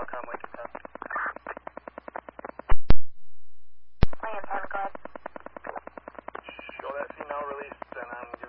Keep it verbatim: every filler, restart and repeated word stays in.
Qualcomm Lincoln ten. Lincoln ten, go ahead. Show that female released and then